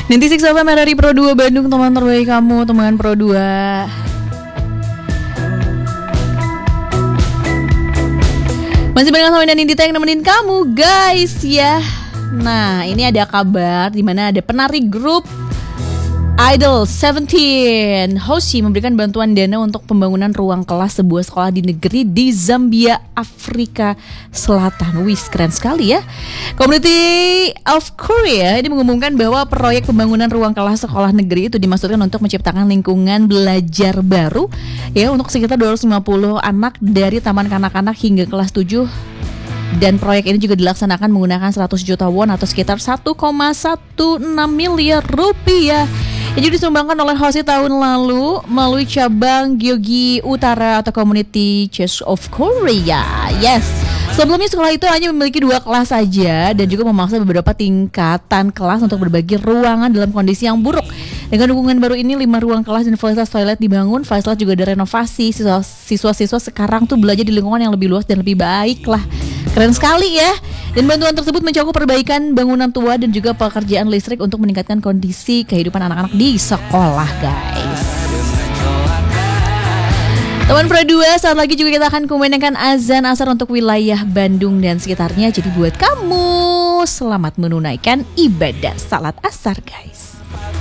Nanti Six FM dari Pro 2 Bandung, teman terbaik kamu, teman Pro 2. Masih bareng sama Nindita yang nemenin kamu guys ya. Nah ini ada kabar dimana ada penari grup Idol 17 Hoshi memberikan bantuan dana untuk pembangunan ruang kelas sebuah sekolah di negeri di Zambia, Afrika Selatan. Wih, keren sekali ya. Community of Korea ini mengumumkan bahwa proyek pembangunan ruang kelas sekolah negeri itu dimaksudkan untuk menciptakan lingkungan belajar baru ya untuk sekitar 250 anak dari taman kanak-kanak hingga kelas 7. Dan proyek ini juga dilaksanakan menggunakan 100 juta won atau sekitar 1,16 miliar rupiah. Ini disumbangkan oleh Hoshi tahun lalu melalui cabang Gyeonggi Utara atau Community Church of Korea. Yes. Sebelumnya sekolah itu hanya memiliki 2 kelas saja dan juga memaksa beberapa tingkatan kelas untuk berbagi ruangan dalam kondisi yang buruk. Dengan dukungan baru ini 5 ruang kelas dan fasilitas toilet dibangun, fasilitas juga direnovasi. Siswa-siswa sekarang tuh belajar di lingkungan yang lebih luas dan lebih baik lah. Keren sekali ya. Dan bantuan tersebut mencakup perbaikan bangunan tua dan juga pekerjaan listrik untuk meningkatkan kondisi kehidupan anak-anak di sekolah guys. Teman Pro 2, saat lagi juga kita akan kumandangkan azan asar untuk wilayah Bandung dan sekitarnya. Jadi buat kamu, selamat menunaikan ibadah salat asar guys.